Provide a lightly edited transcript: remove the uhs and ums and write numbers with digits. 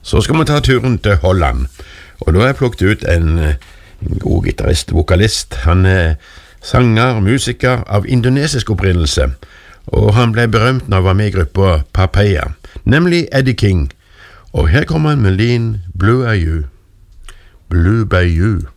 Så skal vi ta turen til Holland, og da har jeg plukket ut en god gitarist, vokalist. Han er sanger, musiker av indonesisk opprinnelse, og han ble berømt når han var med i gruppa Papaya, nemlig Eddie King. Og her kommer han med Lean Blue Bayou. Blue Bayou.